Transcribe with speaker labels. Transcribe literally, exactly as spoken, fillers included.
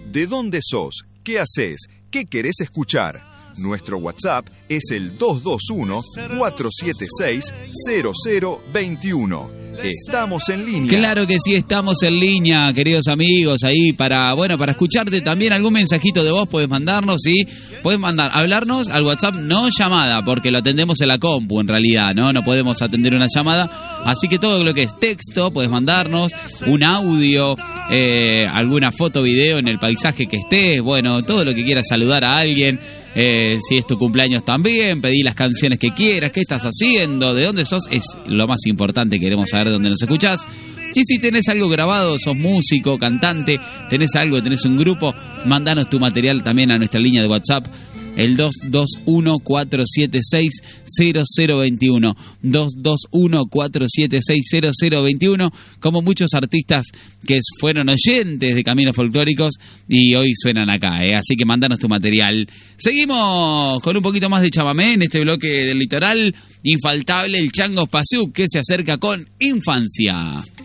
Speaker 1: ¿De dónde sos? ¿Qué haces? ¿Qué querés escuchar? Nuestro WhatsApp es el dos dos uno, cuatro siete seis, cero cero dos uno. Estamos en línea.
Speaker 2: Claro que sí, estamos en línea, queridos amigos, ahí para, bueno, para escucharte también. Algún mensajito de voz puedes mandarnos, ¿sí? Puedes mandar, hablarnos al WhatsApp, no llamada, porque lo atendemos en la compu, en realidad, ¿no? No podemos atender una llamada. Así que todo lo que es texto, puedes mandarnos un audio, eh, alguna foto, video en el paisaje que estés, bueno, todo lo que quieras, saludar a alguien. Eh, si es tu cumpleaños también, pedí las canciones que quieras, qué estás haciendo, de dónde sos, es lo más importante, queremos saber de dónde nos escuchás. Y si tenés algo grabado, sos músico, cantante, tenés algo, tenés un grupo, mandanos tu material también a nuestra línea de WhatsApp, el dos dos uno, cuatro siete seis, cero cero dos uno, dos dos uno, cuatro siete seis, cero cero dos uno, como muchos artistas que fueron oyentes de Caminos Folclóricos y hoy suenan acá, ¿eh? Así que mandanos tu material. Seguimos con un poquito más de chamamé en este bloque del litoral, infaltable el Changos Pazú, que se acerca con Infancia.